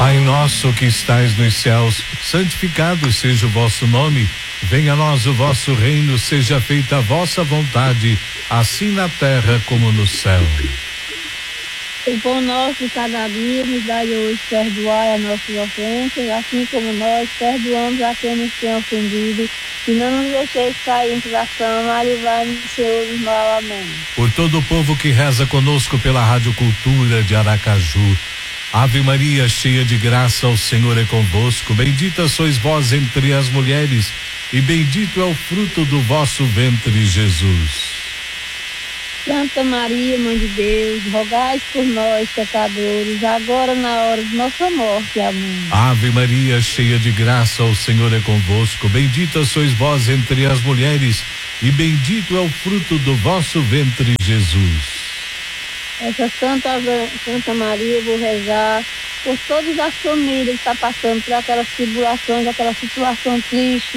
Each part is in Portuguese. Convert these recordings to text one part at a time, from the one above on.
Pai nosso que estais nos céus, santificado seja o vosso nome. Venha a nós o vosso reino, seja feita a vossa vontade, assim na terra como no céu. O pão nosso de cada dia nos dai hoje, perdoai as nossas ofensas, assim como nós perdoamos a quem nos tem ofendido. E não nos deixeis cair em tentação, mas livrai-nos do Senhor do mal. Amém. Por todo o povo que reza conosco pela Rádio Cultura de Aracaju, Ave Maria, cheia de graça, o Senhor é convosco. Bendita sois vós entre as mulheres, e bendito é o fruto do vosso ventre, Jesus. Santa Maria, Mãe de Deus, rogai por nós, pecadores, agora na hora de nossa morte. Amém. Ave Maria, cheia de graça, o Senhor é convosco. Bendita sois vós entre as mulheres, e bendito é o fruto do vosso ventre, Jesus. Essa Santa Maria, vou rezar por todas as famílias que estão passando por aquelas tribulações, aquela situação triste,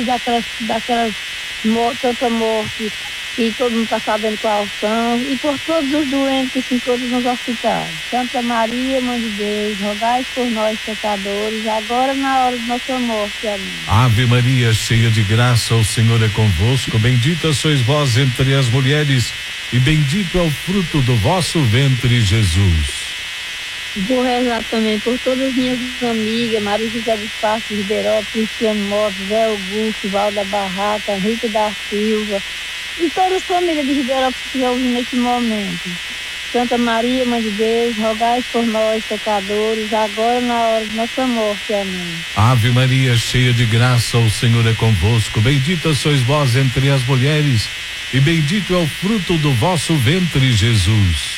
tanta morte, e todo mundo está sabendo qual são, e por todos os doentes que se encontram nos hospitais. Santa Maria, Mãe de Deus, rogai por nós, pecadores, agora na hora de nossa morte. Amém. Ave Maria, cheia de graça, o Senhor é convosco. Bendita sois vós entre as mulheres, e bendito é o fruto do vosso ventre, Jesus. Vou rezar também por todas as minhas amigas, Maria José de Passos, Ribeiró, Cristiano Motos, Zé Augusto, Val da Barraca, Rita da Silva, e todas as famílias de Ribeiró que estiver ouvindo nesse momento. Santa Maria, Mãe de Deus, rogai por nós, pecadores, agora na hora de nossa morte. Amém. Ave Maria, cheia de graça, o Senhor é convosco. Bendita sois vós entre as mulheres, e bendito é o fruto do vosso ventre, Jesus.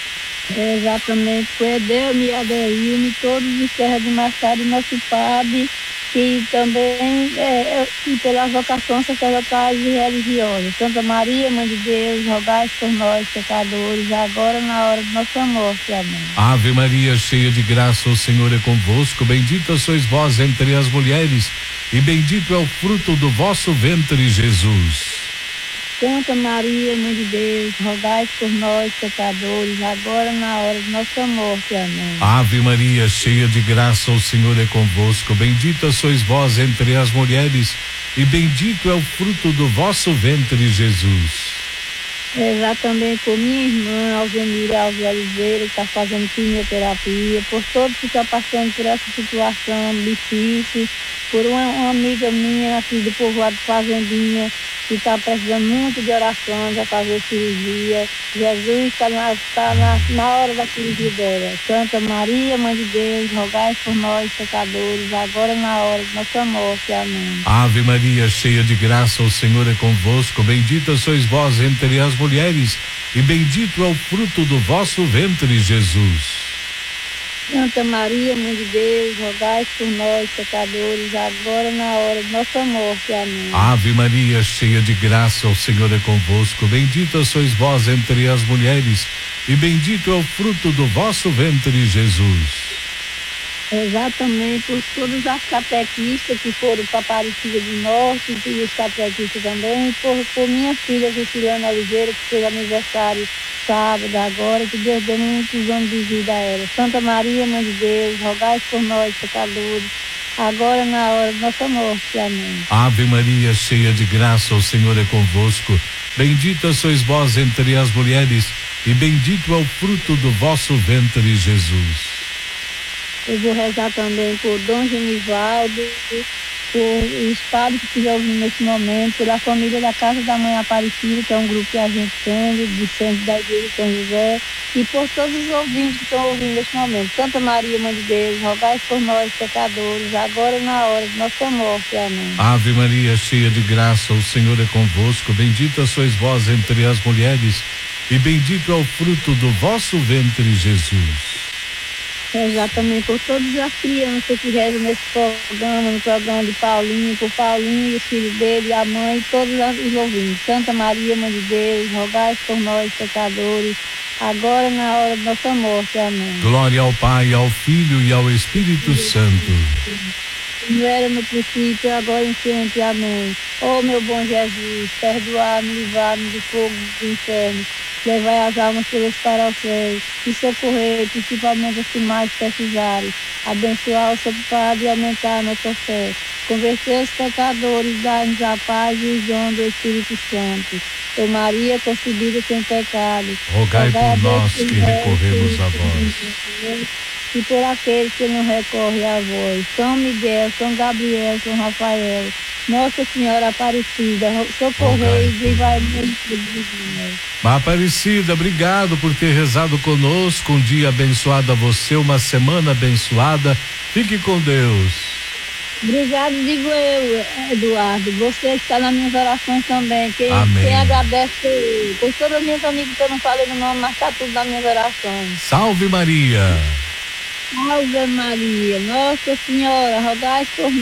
Exatamente, foi Edelme, Adelino, todos os servos de Machado e nosso Padre, e também e pelas vocações sacerdotais e religiosas. Santa Maria, Mãe de Deus, rogai por nós, pecadores, agora na hora de nossa morte. Amém. Ave Maria, cheia de graça, o Senhor é convosco. Bendita sois vós entre as mulheres, e bendito é o fruto do vosso ventre, Jesus. Santa Maria, Mãe de Deus, rogai por nós, pecadores, agora na hora de nossa morte. Amém. Ave Maria, cheia de graça, o Senhor é convosco. Bendita sois vós entre as mulheres, e bendito é o fruto do vosso ventre, Jesus. Rezar também por minha irmã, Alzenira Alves Oliveira, que está fazendo quimioterapia, por todos que estão passando por essa situação difícil, por uma amiga minha aqui do povoado Fazendinha, que está precisando muito de orações a fazer cirurgia. Jesus está na hora da cirurgia dela. Santa Maria, Mãe de Deus, rogai por nós, pecadores, agora na hora de nossa morte. Amém. Ave Maria, cheia de graça, o Senhor é convosco. Bendita sois vós entre as mulheres, e bendito é o fruto do vosso ventre, Jesus. Santa Maria, Mãe de Deus, rogai por nós, pecadores, agora na hora de nossa morte. Amém. Ave Maria, cheia de graça, o Senhor é convosco. Bendita sois vós entre as mulheres, e bendito é o fruto do vosso ventre, Jesus. Exatamente, por todas as catequistas que foram para Aparecida do Norte, e os catequistas também, por minha filha Juscelana Oliveira, que fez aniversário sábado agora, que Deus dê muitos anos de vida a ela. Santa Maria, Mãe de Deus, rogai por nós, pecadores, agora na hora de nossa morte. Amém. Ave Maria, cheia de graça, o Senhor é convosco. Bendita sois vós entre as mulheres, e bendito é o fruto do vosso ventre, Jesus. Eu vou rezar também por Dom Genivaldo, por os padres que estiverem ouvindo nesse momento, pela família da Casa da Mãe Aparecida, que é um grupo que a gente tem, de centro da Igreja de São José, e por todos os ouvintes que estão ouvindo nesse momento. Santa Maria, Mãe de Deus, rogai por nós, pecadores, agora na hora de nossa morte. Amém. Ave Maria, cheia de graça, o Senhor é convosco. Bendita sois vós entre as mulheres, e bendito é o fruto do vosso ventre, Jesus. Rezar também por todas as crianças que rezam nesse programa, no programa de Paulinho, por Paulinho, os filhos dele, a mãe e todos os ouvintes. Santa Maria, Mãe de Deus, rogai por nós, pecadores, agora na hora de nossa morte. Amém. Glória ao Pai, ao Filho e ao Espírito Santo. Como era no princípio, agora e sempre. Amém. Ó meu bom Jesus, perdoar-me, livrar-me do fogo do inferno levai as almas todas para o céu e socorrer principalmente os que mais precisarem. Abençoar o seu Padre e aumentar a nossa fé. Converter os pecadores, dar-nos a paz e os dons do Espírito Santo. Ô Maria, concebida sem pecado, rogai por nós que recorremos a vós. E por aqueles que não recorrem a vós. São Miguel, São Gabriel, São Rafael, Nossa Senhora Aparecida, socorrei e vai Aparecida, obrigado por ter rezado conosco. Um dia abençoado a você, uma semana abençoada. Fique com Deus. Obrigado, digo eu, Eduardo. Você está nas minhas orações também. Quem agradece eu. Por todas as minhas amigas que eu não falei no nome, mas está tudo nas minhas orações. Salve Maria. Salve Maria. Nossa Senhora, rogai por mim.